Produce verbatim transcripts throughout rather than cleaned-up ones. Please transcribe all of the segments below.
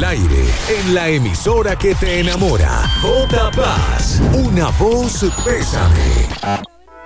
aire, en la emisora que te enamora. J Paz, una voz Bésame.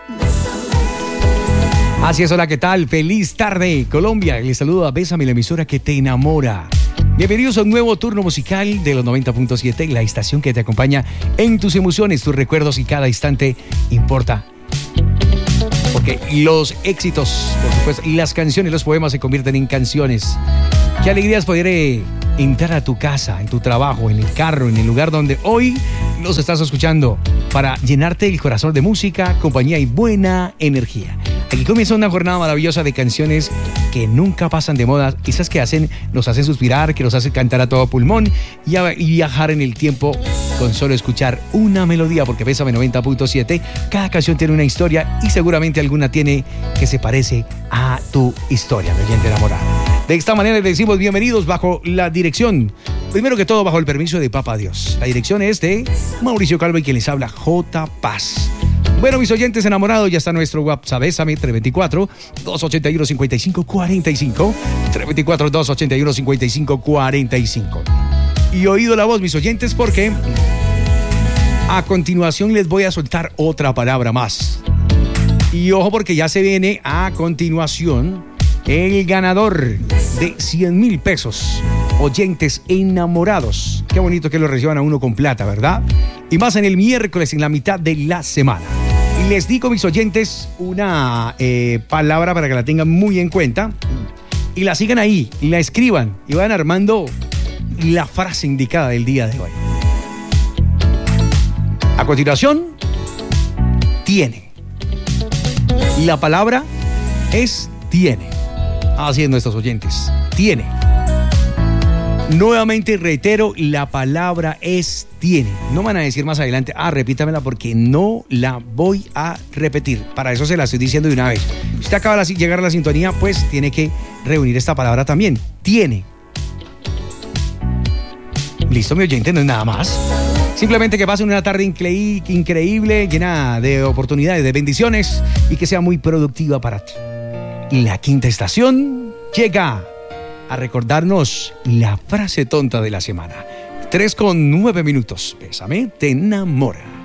Así es, hola, ¿qué tal? Feliz tarde, Colombia. Les saludo a Bésame, la emisora que te enamora. Bienvenidos a un nuevo turno musical de los noventa punto siete, la estación que te acompaña en tus emociones, tus recuerdos, y cada instante importa. Porque los éxitos, por supuesto, y las canciones, los poemas se convierten en canciones. Qué alegría es poder eh, entrar a tu casa, en tu trabajo, en el carro, en el lugar donde hoy nos estás escuchando, para llenarte el corazón de música, compañía y buena energía. Aquí comienza una jornada maravillosa de canciones que nunca pasan de moda, esas que hacen, nos hacen suspirar, que nos hacen cantar a todo pulmón y, a, y viajar en el tiempo con solo escuchar una melodía, porque Bésame noventa punto siete, cada canción tiene una historia y seguramente alguna tiene que se parece a tu historia, mi oyente enamorada. De esta manera les decimos bienvenidos bajo la dirección, primero que todo bajo el permiso de Papá Dios. La dirección es de Mauricio Calvo y quien les habla, J Paz. Bueno, mis oyentes enamorados, ya está nuestro WhatsApp, Bésame, tres dos cuatro, dos ocho uno, cinco cinco cuatro cinco, tres dos cuatro, dos ocho uno, cinco cinco cuatro cinco. Y oído la voz, mis oyentes, porque a continuación les voy a soltar otra palabra más. Y ojo, porque ya se viene a continuación el ganador de cien mil pesos. Oyentes enamorados. Qué bonito que lo reciban a uno con plata, ¿verdad? Y más en el miércoles, en la mitad de la semana. Y les digo, mis oyentes, una eh, palabra para que la tengan muy en cuenta. Y la sigan ahí, y la escriban, y vayan armando la frase indicada del día de hoy. A continuación, tiene. Y la palabra es tiene. Así es, nuestros oyentes. Tiene. Nuevamente reitero, la palabra es tiene. No van a decir más adelante, ah, repítamela, porque no la voy a repetir. Para eso se la estoy diciendo de una vez. Si usted acaba de llegar a la sintonía, pues tiene que reunir esta palabra también. Tiene. Listo, mi oyente, no es nada más. Simplemente que pasen una tarde incre- increíble, llena de oportunidades, de bendiciones, y que sea muy productiva para ti. Y la quinta estación llega a recordarnos la frase tonta de la semana. Tres con nueve minutos. Bésame, te enamora.